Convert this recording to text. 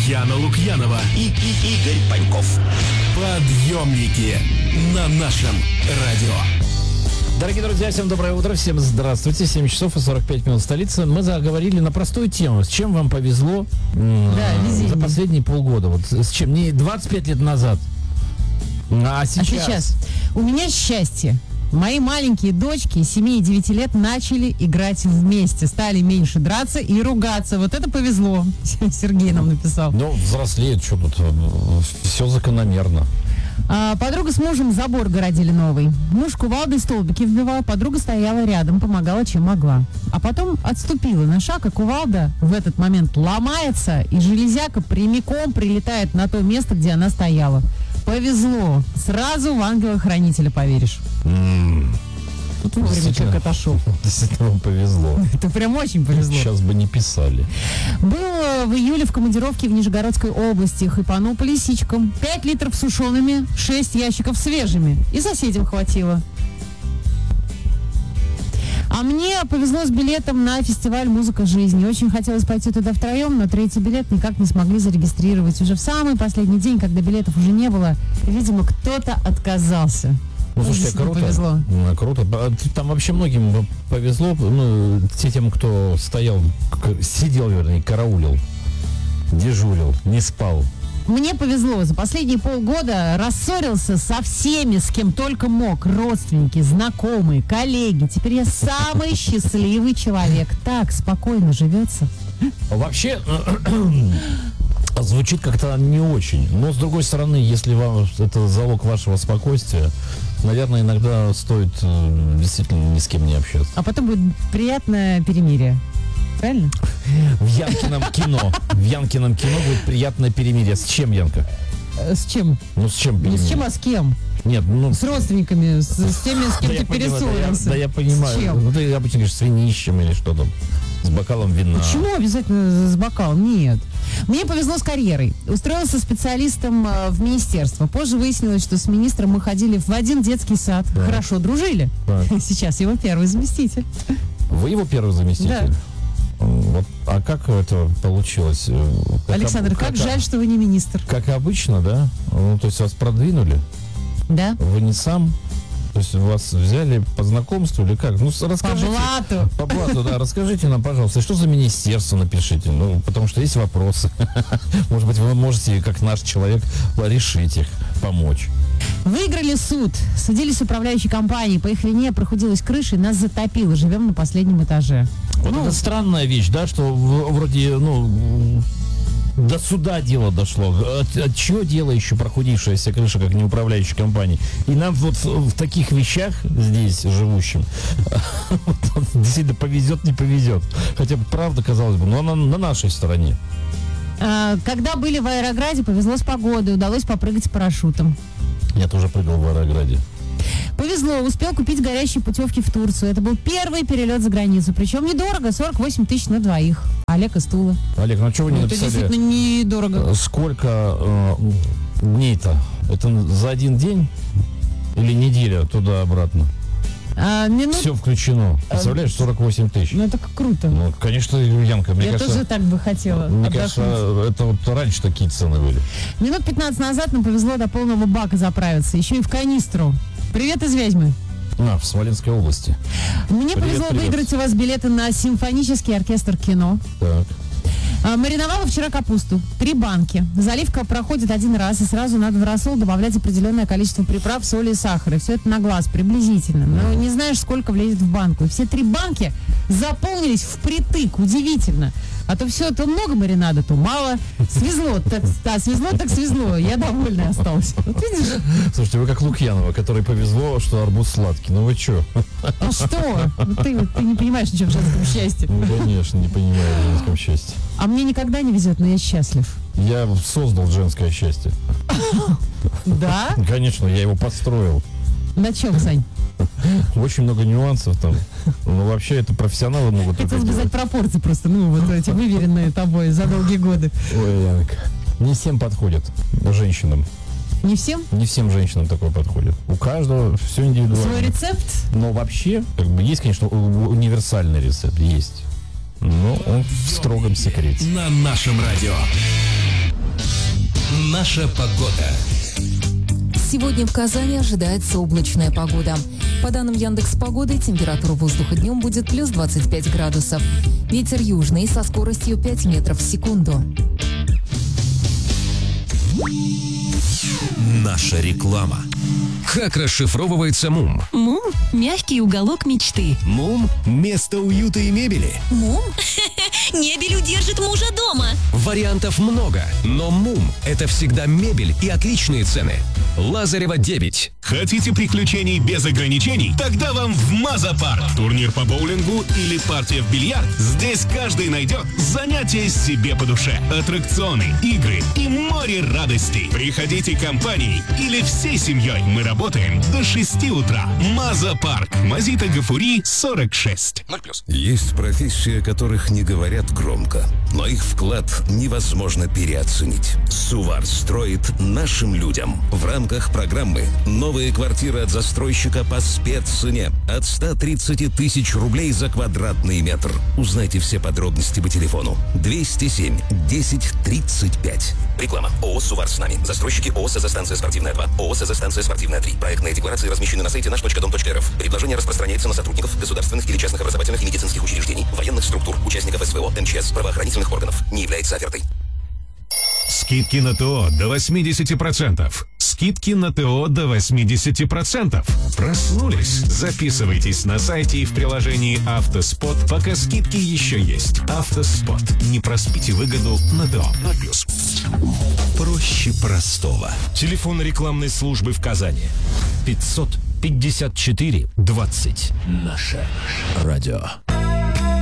Яна Лукьянова и Игорь Паньков. Подъемники на нашем радио. Дорогие друзья, всем доброе утро, всем здравствуйте. 7 часов и 45 минут столица. Мы заговорили на простую тему. С чем вам повезло за последние полгода? Вот с чем? Не 25 лет назад, а сейчас. У меня счастье. Мои маленькие дочки 7 и 9 лет начали играть вместе, стали меньше драться и ругаться. Вот это повезло. Сергей нам написал. Ну, взрослеют, что тут, все закономерно. Подруга с мужем забор городили новый. Муж кувалдой столбики вбивал, подруга стояла рядом, помогала, чем могла. А потом отступила на шаг, и кувалда в этот момент ломается, и железяка прямиком прилетает на то место, где она стояла. Повезло. Сразу в ангела-хранителя поверишь. Тут вовремя человек отошел. Действительно, вам повезло. Это прям очень повезло. Сейчас бы не писали. Был в июле в командировке в Нижегородской области. Хайпанул по лисичкам. 5 литров сушеными, 6 ящиков свежими. И соседям хватило. А мне повезло с билетом на фестиваль «Музыка жизни». Очень хотелось пойти туда втроем, но третий билет никак не смогли зарегистрировать. Уже в самый последний день, когда билетов уже не было, видимо, кто-то отказался. Ну, слушайте, круто. Повезло. Круто. Там вообще многим повезло. Ну, тем, кто сидел, вернее, караулил, дежурил, не спал. Мне повезло. За последние полгода рассорился со всеми, с кем только мог. Родственники, знакомые, коллеги. Теперь я самый счастливый человек. Так спокойно живется. Вообще, звучит как-то не очень. Но, с другой стороны, если вам это залог вашего спокойствия, наверное, иногда стоит действительно ни с кем не общаться. А потом будет приятное перемирие. Правильно? В Янкином кино будет приятное перемирие. С чем, Янка? С чем? Ну, с чем перемирие? Не с чем, а с кем? Нет, ну... С родственниками, с теми, с кем ты перессорился. Да, я понимаю. С чем? Ну, ты обычно говоришь, с винищем или что там. С бокалом вина. Почему обязательно с бокалом? Нет. Мне повезло с карьерой. Устроился специалистом в министерство. Позже выяснилось, что с министром мы ходили в один детский сад. Да. Хорошо дружили. Да. Сейчас его первый заместитель. Вы его первый заместитель? Да. Вот, а как это получилось? Александр, как жаль, что вы не министр. Как обычно, да? Ну, то есть вас продвинули? Да. Вы не сам? То есть вас взяли по знакомству или как? Ну, расскажите. По блату. По блату, да. Расскажите нам, пожалуйста, что за министерство напишите. Ну, потому что есть вопросы. Может быть, вы можете, как наш человек, решить их, помочь. Выиграли суд. Судились с управляющей компанией. По их вине прохудилась крыша и нас затопило. Живем на последнем этаже. Вот это странная вещь, да, что вроде, до суда дело дошло. От чего дело еще прохудившаяся крыша, как не управляющей компании? И нам вот в таких вещах здесь живущим действительно повезет, не повезет. Хотя бы правда, казалось бы, но она на нашей стороне. Когда были в Аэрограде, повезло с погодой. Удалось попрыгать с парашютом. Я тоже прыгал в Аэрограде. Повезло, успел купить горящие путевки в Турцию. Это был первый перелет за границу. Причем недорого, 48 тысяч на двоих. Олег из Тулы. Олег, ну что вы не написали? Это действительно недорого. Сколько дней-то? Это за один день или неделя туда-обратно? Минут... Все включено. Представляешь, 48 тысяч. Ну, это круто. Ну, конечно, Янка, мне кажется... Я тоже так бы хотела. Мне кажется, это вот раньше такие цены были. Минут 15 назад нам повезло до полного бака заправиться. Еще и в канистру. Привет из Вязьмы. В Смоленской области. Мне повезло выиграть у вас билеты на симфонический оркестр кино. Так. Мариновала вчера капусту. 3 банки. Заливка проходит один раз, и сразу надо в рассол добавлять определенное количество приправ, соли и сахара. Все это на глаз, приблизительно. Но не знаешь, сколько влезет в банку. И все 3 банки заполнились впритык. Удивительно. А то все, то много маринада, то мало. Свезло, так свезло. Я довольна осталась. Вот видишь? Слушайте, вы как Лукьянова, которой повезло, что арбуз сладкий. Ну вы что? А что? Ты не понимаешь ничего в женском счастье. Ну, конечно, не понимаю в женском счастье. А мне никогда не везет, но я счастлив. Я создал женское счастье. Да? Конечно, я его построил. На чем, Сань? Очень много нюансов там. Но вообще это профессионалы могут только Хотелось бы знать пропорции просто, вот эти выверенные тобой за долгие годы. Ой, Янка, не всем подходит женщинам. Не всем? Не всем женщинам такое подходит. У каждого все индивидуально. Свой рецепт? Но вообще, есть, конечно, универсальный рецепт, есть. Но он в строгом секрете. На нашем радио. Наша погода. Сегодня в Казани ожидается облачная погода. По данным Яндекс.Погоды, температура воздуха днем будет плюс 25 градусов. Ветер южный со скоростью 5 метров в секунду. Наша реклама. Как расшифровывается МУМ? МУМ – мягкий уголок мечты. МУМ – место уюта и мебели. МУМ? Мебель удержит мужа дома. Вариантов много, но МУМ – это всегда мебель и отличные цены. Лазарева 9. Хотите приключений без ограничений? Тогда вам в Мазапарк. Турнир по боулингу или партия в бильярд? Здесь каждый найдет занятие себе по душе. Аттракционы, игры и море радостей. Приходите компанией или всей семьей. Мы работаем до 6 утра. Мазапарк. Мазита Гафури, 46. 0+. Есть профессии, о которых не говорят громко, но их вклад невозможно переоценить. Сувар строит нашим людям. В рамках программы «Новые квартиры от застройщика по спеццене» от 130 тысяч рублей за квадратный метр. Узнайте все подробности по телефону 207 10 35. Реклама. ООО «Сувар с нами». Застройщики ООО «СЗ-станция спортивная 2», ООО «СЗ-станция спортивная 3». Проектные декларации размещены на сайте наш.дом.рф. Предложение распространяется на сотрудников государственных или частных образовательных и медицинских учреждений, военных структур, участников СВО, МЧС, правоохранительных органов. Не является офертой. Скидки на ТО до 80%. Скидки на ТО до 80%. Проснулись? Записывайтесь на сайте и в приложении «Автоспот», пока скидки еще есть. «Автоспот». Не проспите выгоду на ТО. 0+. Проще простого. Телефон рекламной службы в Казани. 554 20. Наше радио.